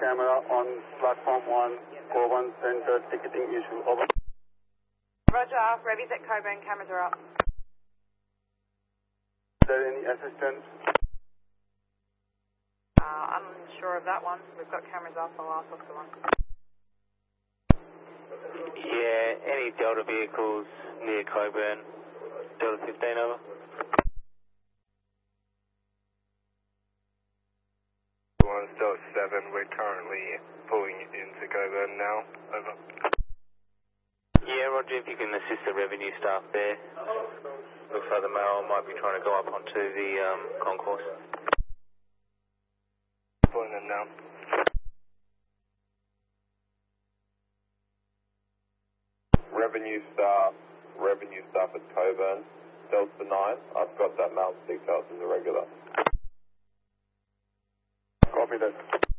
camera on platform 1, Coburn Center ticketing issue. Over. Roger, Revy's at Coburn, cameras are up. Is there any assistance? I'm unsure of that one. We've got cameras off. I'll ask what's the one. Yeah, any Delta vehicles near Coburn, Delta 15 over. Delta 7, we're currently pulling into Coburn now, over. Yeah, Roger, if you can assist the revenue staff there. Looks like the mail might be trying to go up onto the concourse. Pulling in now. Revenue staff at Coburn, Delta 9. I've got that mail's details in the regular. Copy that.